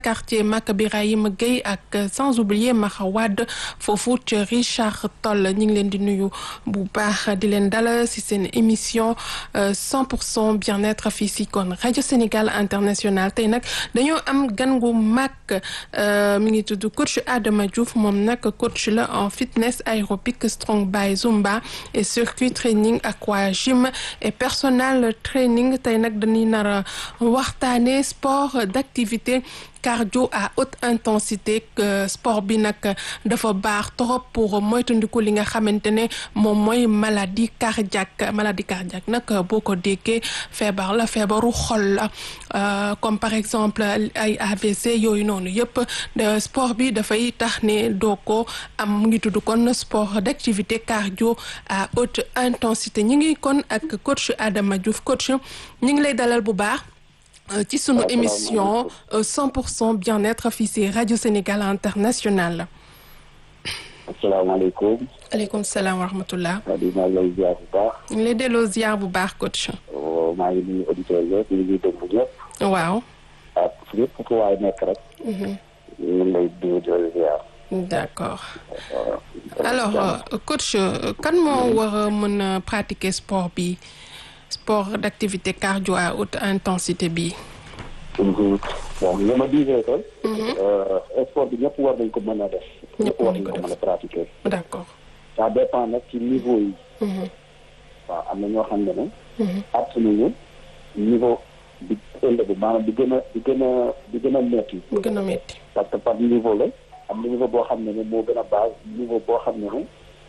quartier Maka Birahim Gueye ak sans oublier Maxa Wade foofu ci Richard Toll ñu ngi leen di nuyu bu baax di leen dalal ci seen émission 100% bien-être fii ci kon rajo Sénégal international tey nag dañoo am gan gu mag mi ngi tudd coach Adama Diouf moom nag coach la en fitness aérobic strong by Zumba et circuit training aqua gym et personal training tey nag dañuy nar a waxtaane sport d'activité cardio à haute intensité sport bi nag dafa baax trop pour moytandiku li nga xamante ne moom mooy maladie cardiaque nag boo ko déggee feebar la feebaru xol la comme par exemple ay AVC yooyu noonu yëpp sport bi dafay tax ne doo ko am mu ngi tudd kon sport d'activité cardio à haute intensité ñi ngi kon ak coach Adama Diouf coach ñi ngi lay dalal bu baax ci sunu émission 100% bien-être fii ci rajo Sénégal international. asalaamaaleykum. aleykum salaam wa rahmatullah. maa ngi lay ziar bu baax. ñu ngi lay delloo ziar bu baax coach. maa ngi nuyu auditeurs yëpp ñu ngi déglu ñëpp. waaw. ak lépp fu waay nekk rek. ñu ngi lay delloo ziar. d'accord alors coach kan moo war a mën a pratiquer sport bi. sport d'activité cardio à haute intensité bi. bon li ma disais que. sport bi ñëpp war nañ ko mën a def. ñëpp war nañ ko mën a pratiquer. d'accord. ça dépend nag ci niveau yi. waaw am na ñoo xam ne ne. at nañu niveau bi élevé maanaam di gën a métti. di gën a métti. parce que par niveau la am na niveau boo xam ne moo gën a base niveau boo xam ne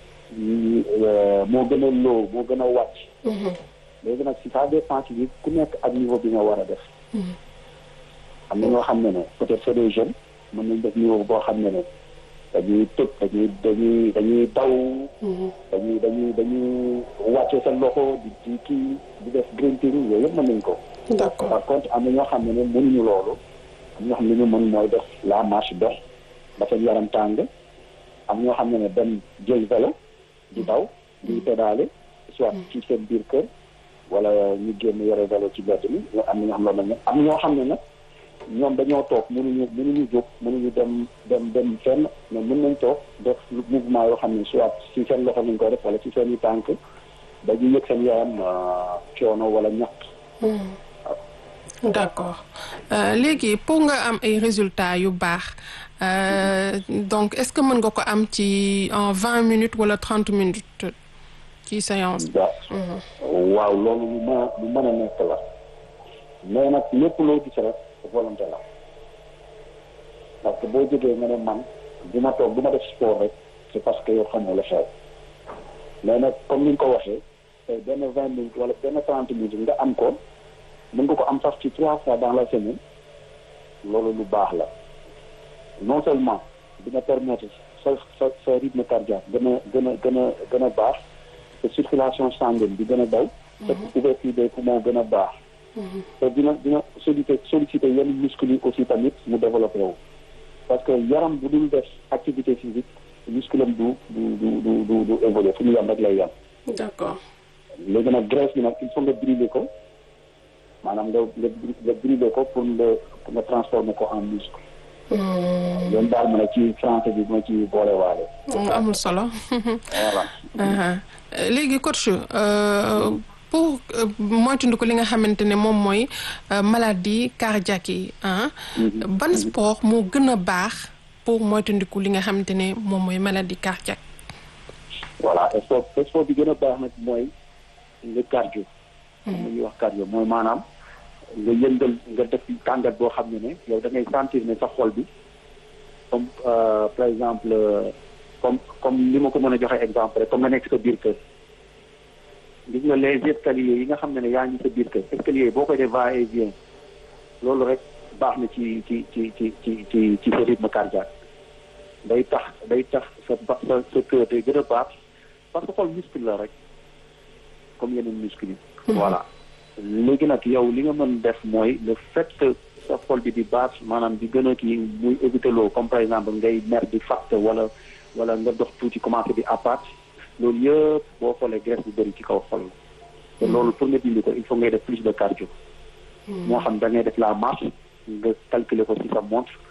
moo gën a low moo gën a wàcc. léegi nag si ça dépend ci ku nekk ak niveau bi nga war a def. am na ñoo xam ne peut-être c'est des jeunes mën nañ def niveau boo xam ne dañuy tëb dañuy daw. dañuy wàcce seen loxo di kii di def grunting yooyu yëpp mën nañ ko. d'accord par contre am na ñoo xam ne mënuñu loolu. am ñoo xam ne ñu mën mooy def la marche dox ba seen yaram tàng am ñoo xam ne dem jël vélo di daw di pédale soit ci seen biir kër. wala ñu génn yore vélo ci mbedd mi am na ñoo xam loolu la am ñoo xam ne nag ñoom dañoo toog mënuñu jóg mënuñu dem fenn mais mën nañ toog def mouvement yoo xam ne soit ci seen loxo nañ koy def wala ci seen i tànk dañuy yëg seen yaram coono wala ñàkk. d'accord léegi pour nga am ay résultats yu baax donc est-ce que mën nga ko am ci en 20 minutes wala 30 minutes. ci séance bi. waaw loolu lu mën a nekk la mais nag lépp loo gis rek volonté la parce que boo jógee nga ne man dina toog du ma def sport rek c'est parce que yow xam nga la xew mais nag comme ni nga ko waxee tey benn 20 minutes wala benn 30 minutes nga am ko mën nga ko am sax ci 3 fois dans la semaine loolu lu baax la non seulement dina permettre sa rythme cardiaque gën a baax. te circulation sanguine bi gën a daw. te ouverture des poumons gën a baax. te dina solliciter yenn muscles yi aussi tamit mu développé wu. parce que yaram bu dul def activité physique muscle am du évoluer fu mu yam rek lay yam. d'accord. léegi nag graisse bi nag il faut nga brûler ko maanaam nga brûler ko pour nga transformer ko en muscle. loolu daal ma ne ci français bi ma ci boole waale. amul solo. voilà. léegi coach pour moytandiku li nga xamante ne moom mooy maladie cardiaque yi ban sport moo gën a baax pour moytandiku li nga xamante ne moom mooy maladie cardiaque. voilà sport bi gën a baax nag mooy le cardio. am na ñuy wax cardio mooy maanaam nga yëngal nga def tàngat boo xam ne yow da ngay sentir ne sa xol bi comme par exemple comme ni ma ko mën a joxe exemple rek comme nga nekk sa biir kër gis nga les escaliers yi nga xam ne yaa ngi sa biir kër escaliers yi boo koy def va et vient loolu rek baax na ci sa rythme cardiaque day tax sa cœur day gën a baax parce que xol muscle la rek comme yeneen muscle yi. voilà léegi nag yow li nga mën def mooy le fait que sa xol bi di baax maanaam di gën a kii muy éviter loo comme par exemple ngay mer di fàtte wala nga dox tuuti commencé di appât loolu yëpp boo xoolee graisse bu bëri ci kaw xol la te loolu pour nga dindi ko il faut ngay def plus de cardio. moo xam da ngay def la marche nga calculer ko ci sa montre